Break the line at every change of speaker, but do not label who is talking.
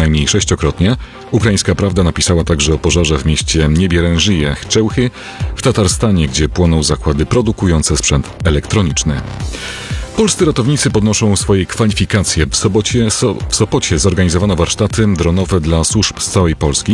najmniej 6-krotnie. Ukraińska Prawda napisała także o pożarze w mieście Niebierężyje, Chełchy w Tatarstanie, gdzie płoną zakłady produkujące sprzęt elektroniczny. Polscy ratownicy podnoszą swoje kwalifikacje. W Sopocie zorganizowano warsztaty dronowe dla służb z całej Polski.